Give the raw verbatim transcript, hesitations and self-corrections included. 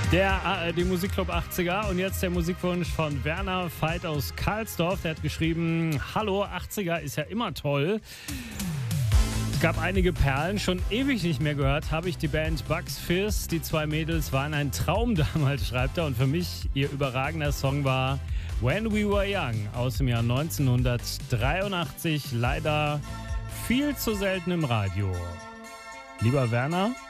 Der A R D Musikclub achtziger und jetzt der Musikwunsch von Werner Veit aus Karlsdorf. Der hat geschrieben, hallo, achtziger ist ja immer toll. Es gab einige Perlen, schon ewig nicht mehr gehört, habe ich die Band Bugs Fizz. Die zwei Mädels waren ein Traum damals, schreibt er. Und für mich ihr überragender Song war When We Were Young aus dem Jahr neunzehnhundertdreiundachtzig. Leider viel zu selten im Radio. Lieber Werner,